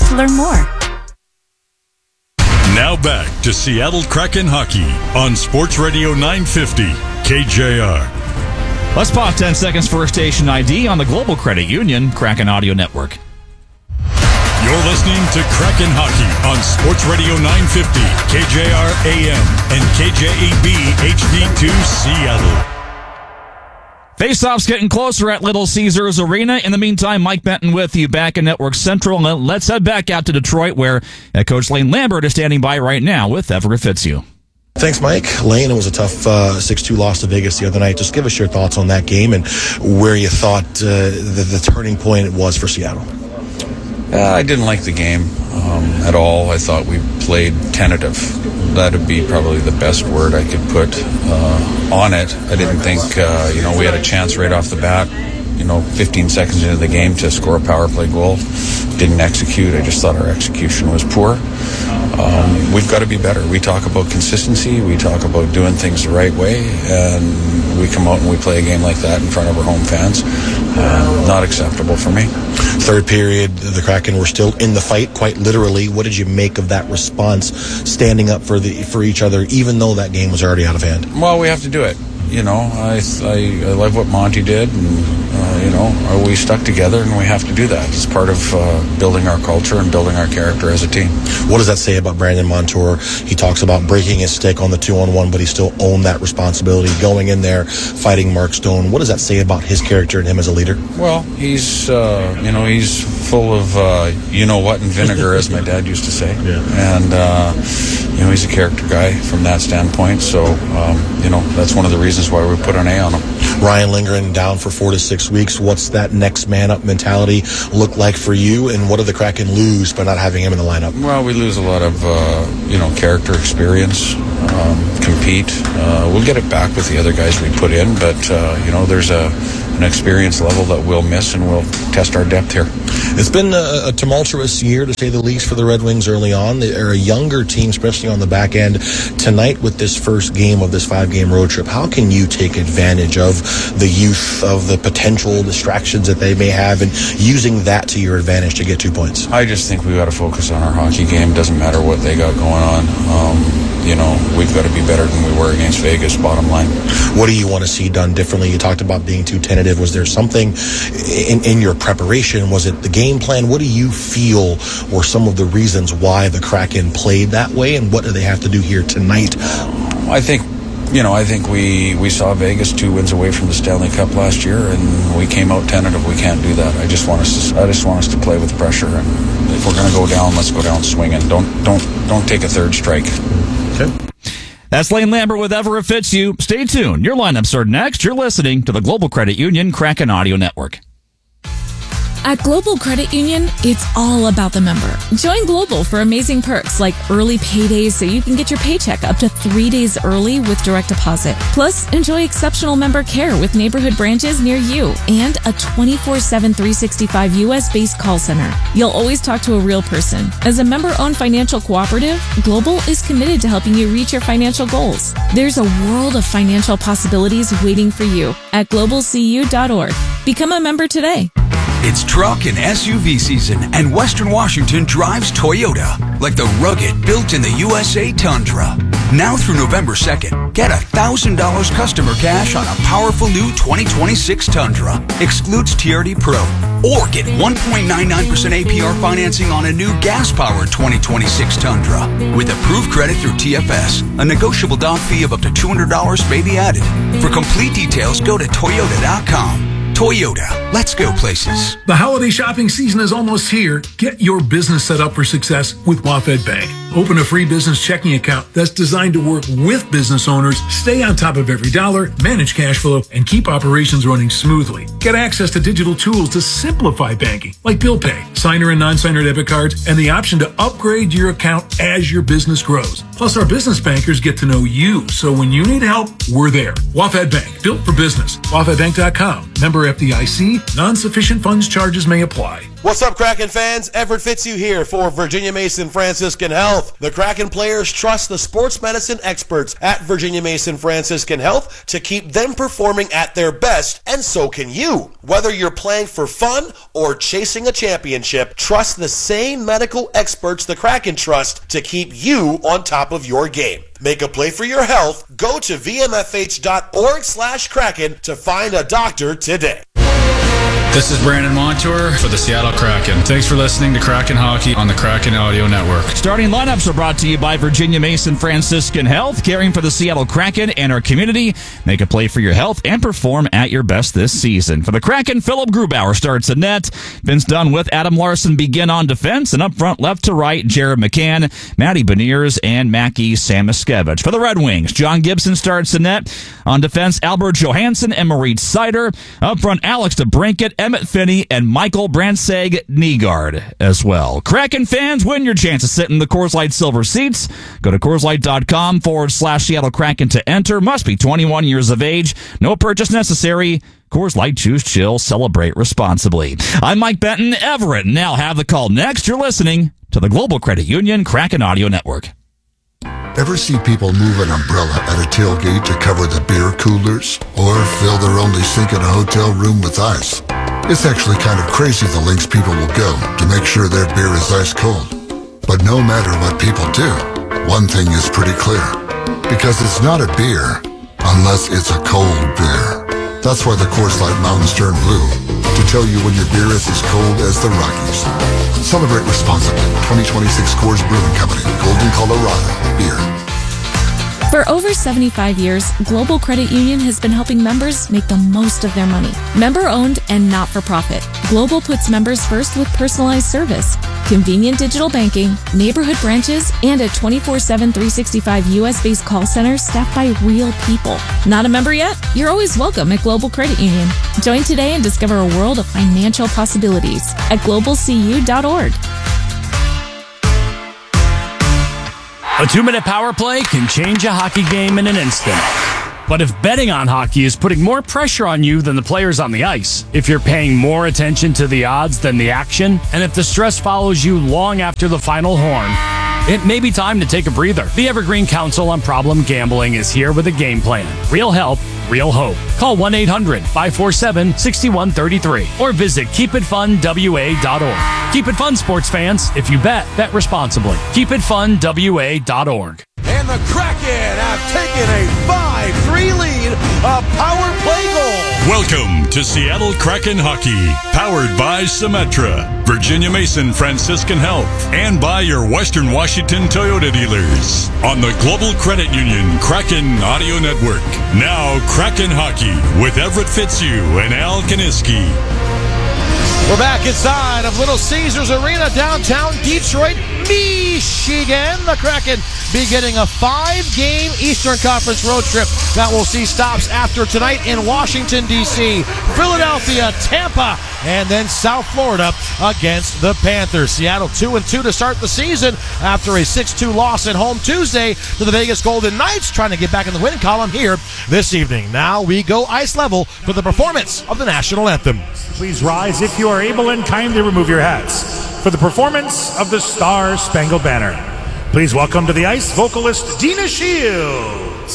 to learn more. Now back to Seattle Kraken hockey on Sports Radio 950 KJR. Let's pause 10 seconds for station ID on the Global Credit Union Kraken Audio Network. You're listening to Kraken hockey on Sports Radio 950 KJR AM and KJEB HD2 Seattle. Face-off's getting closer at Little Caesars Arena. In the meantime, Mike Benton with you back in Network Central. Let's head back out to Detroit, where Coach Lane Lambert is standing by right now with Everett Fitzhugh. Thanks, Mike. Lane, it was a tough 6-2 loss to Vegas the other night. Just give us your thoughts on that game and where you thought the turning point it was for Seattle. I didn't like the game at all. I thought we played tentative. That would be probably the best word I could put on it. I didn't think, we had a chance right off the bat, 15 seconds into the game to score a power play goal. Didn't execute. I just thought our execution was poor. We've got to be better. We talk about consistency. We talk about doing things the right way. And we come out and we play a game like that in front of our home fans. Not acceptable for me. Third period, the Kraken were still in the fight, quite literally. What did you make of that response, standing up for each other, even though that game was already out of hand? Well, we have to do it. I love what Monty did, and we stuck together, and we have to do that. It's part of building our culture and building our character as a team. What does that say about Brandon Montour? He talks about breaking his stick on the 2-on-1, but he still owned that responsibility, going in there, fighting Mark Stone. What does that say about his character and him as a leader? Well, he's full of you-know-what and vinegar, as my dad used to say. Yeah. And, he's a character guy from that standpoint, so, that's one of the reasons why we put an A on him. Ryan Lindgren down for 4 to 6 weeks. What's that next man up mentality look like for you, and what do the Kraken lose by not having him in the lineup? Well, we lose a lot of character experience, compete. We'll get it back with the other guys we put in, but there's an experience level that we'll miss, and we'll test our depth here. It's been a tumultuous year, to say the least, for the Red Wings early on. They're a younger team, especially on the back end. Tonight, with this first game of this 5-game road trip, how can you take advantage of the youth, of the potential distractions that they may have, and using that to your advantage to get 2 points? I just think we got to focus on our hockey game. Doesn't matter what they got going on. We've got to be better than we were against Vegas, bottom line. What do you want to see done differently? You talked about being too tentative. Was there something in your preparation? Was it the game plan? What do you feel were some of the reasons why the Kraken played that way, and what do they have to do here tonight? I think we saw Vegas 2 wins away from the Stanley Cup last year, and we came out tentative. We can't do that. I just want us to play with pressure, and if we're going to go down, let's go down swinging. Don't take a third strike. Okay. That's Lane Lambert with Everett Fitzhugh. Stay tuned. Your lineups are next. You're listening to the Global Credit Union Kraken Audio Network. At Global Credit Union, it's all about the member. Join Global for amazing perks like early paydays so you can get your paycheck up to 3 days early with direct deposit. Plus, enjoy exceptional member care with neighborhood branches near you and a 24/7 365 U.S.-based call center. You'll always talk to a real person. As a member-owned financial cooperative, Global is committed to helping you reach your financial goals. There's a world of financial possibilities waiting for you at globalcu.org. Become a member today. It's truck and SUV season, and Western Washington drives Toyota, like the rugged, built-in-the USA Tundra. Now through November 2nd, get $1,000 customer cash on a powerful new 2026 Tundra. Excludes TRD Pro. Or get 1.99% APR financing on a new gas-powered 2026 Tundra. With approved credit through TFS, a negotiable down fee of up to $200 may be added. For complete details, go to Toyota.com. Toyota, let's go places. The holiday shopping season is almost here. Get your business set up for success with WaFd Bank. Open a free business checking account that's designed to work with business owners, stay on top of every dollar, manage cash flow, and keep operations running smoothly. Get access to digital tools to simplify banking, like bill pay, signer and non-signer debit cards, and the option to upgrade your account as your business grows. Plus, our business bankers get to know you, so when you need help, we're there. WaFd Bank, built for business. WaFdBank.com. Member FDIC. Non-sufficient funds charges may apply. What's up, Kraken fans? Everett Fitzhugh here for Virginia Mason Franciscan Health. The Kraken players trust the sports medicine experts at Virginia Mason Franciscan Health to keep them performing at their best, and so can you. Whether you're playing for fun or chasing a championship, trust the same medical experts the Kraken trust to keep you on top of your game. Make a play for your health. Go to vmfh.org/Kraken to find a doctor today. This is Brandon Montour for the Seattle Kraken. Thanks for listening to Kraken Hockey on the Kraken Audio Network. Starting lineups are brought to you by Virginia Mason Franciscan Health, caring for the Seattle Kraken and our community. Make a play for your health and perform at your best this season. For the Kraken, Philip Grubauer starts at net. Vince Dunn with Adam Larson begin on defense, and up front, left to right, Jared McCann, Matty Beniers, and Mackie Samoskevich. For the Red Wings, John Gibson starts at net. On defense, Albert Johansson and Maurice Sider. Up front, Alex DeBrincat, Emmett Finney, and Michael Brandseg-Nygaard as well. Kraken fans, win your chance to sit in the Coors Light Silver Seats. Go to CoorsLight.com/Seattle Kraken to enter. Must be 21 years of age. No purchase necessary. Coors Light, choose chill, celebrate responsibly. I'm Mike Benton, Everett, and now have the call next. You're listening to the Global Credit Union Kraken Audio Network. Ever see people move an umbrella at a tailgate to cover the beer coolers? Or fill their only sink in a hotel room with ice? It's actually kind of crazy the lengths people will go to make sure their beer is ice cold. But no matter what people do, one thing is pretty clear. Because it's not a beer unless it's a cold beer. That's why the Coors Light Mountains turn blue, to tell you when your beer is as cold as the Rockies. Celebrate responsibly. 2026 Coors Brewing Company, Golden, Colorado. Beer. For over 75 years, Global Credit Union has been helping members make the most of their money. Member-owned and not-for-profit, Global puts members first with personalized service, convenient digital banking, neighborhood branches, and a 24/7, 365 U.S.-based call center staffed by real people. Not a member yet? You're always welcome at Global Credit Union. Join today and discover a world of financial possibilities at globalcu.org. A 2-minute power play can change a hockey game in an instant. But if betting on hockey is putting more pressure on you than the players on the ice, if you're paying more attention to the odds than the action, and if the stress follows you long after the final horn, it may be time to take a breather. The Evergreen Council on Problem Gambling is here with a game plan. Real help, real hope. Call 1-800-547-6133 or visit keepitfunwa.org. Keep it fun, sports fans. If you bet responsibly. keepitfunwa.org. And the Kraken have taken a 5-3 lead, a power play goal. Welcome to Seattle Kraken Hockey, powered by Symetra, Virginia Mason Franciscan Health, and by your Western Washington Toyota dealers. On the Global Credit Union Kraken Audio Network. Now, Kraken Hockey with Everett Fitzhugh and Al Kaniski. We're back inside of Little Caesars Arena, downtown Detroit, Michigan. The Kraken beginning a 5-game Eastern Conference road trip that will see stops after tonight in Washington, D.C., Philadelphia, Tampa, and then South Florida against the Panthers. Seattle 2-2 to start the season after a 6-2 loss at home Tuesday to the Vegas Golden Knights, trying to get back in the win column here this evening. Now we go ice level for the performance of the national anthem. Please rise if you are able and kindly remove your hats for the performance of the Star Spangled Banner. Please welcome to the ice vocalist Dina Shields.